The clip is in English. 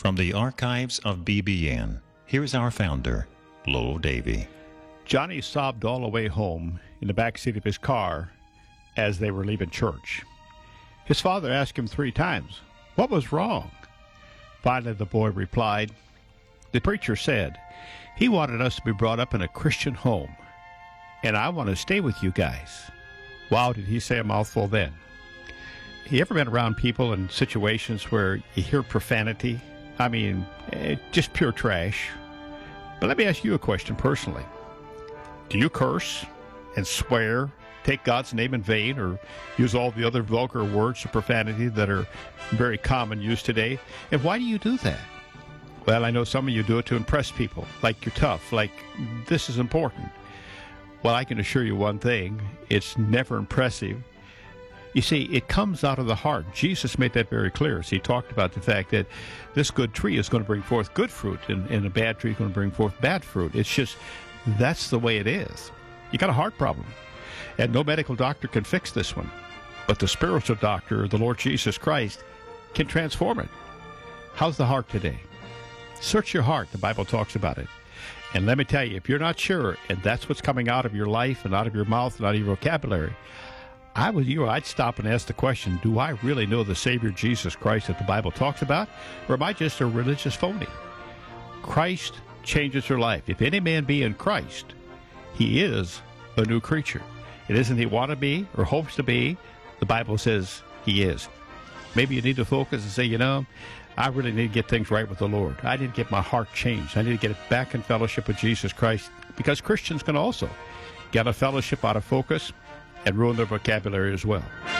From the archives of BBN, here's our founder, Lowell Davy. Johnny sobbed all the way home in the back seat of his car as they were leaving church. His father asked him 3 times, "What was wrong?" Finally, the boy replied, "The preacher said he wanted us to be brought up in a Christian home, and I want to stay with you guys." Wow, did he say a mouthful then. You ever been around people in situations where you hear profanity? I mean, just pure trash. But let me ask you a question personally. Do you curse and swear, take God's name in vain, or use all the other vulgar words of profanity that are very common used today? And why do you do that? Well, I know some of you do it to impress people, like you're tough, like this is important. Well, I can assure you one thing, it's never impressive. You see, it comes out of the heart. Jesus made that very clear. So he talked about the fact that this good tree is going to bring forth good fruit, and a bad tree is going to bring forth bad fruit. It's just, that's the way it is. You got a heart problem, and no medical doctor can fix this one. But the spiritual doctor, the Lord Jesus Christ, can transform it. How's the heart today? Search your heart. The Bible talks about it. And let me tell you, if you're not sure, and that's what's coming out of your life and out of your mouth and out of your vocabulary, I'd stop and ask the question, do I really know the Savior Jesus Christ that the Bible talks about? Or am I just a religious phony? Christ changes your life. If any man be in Christ, he is a new creature. It isn't he want to be or hopes to be. The Bible says he is. Maybe you need to focus and say, I really need to get things right with the Lord. I need to get my heart changed. I need to get it back in fellowship with Jesus Christ, because Christians can also get a fellowship out of focus and ruin their vocabulary as well.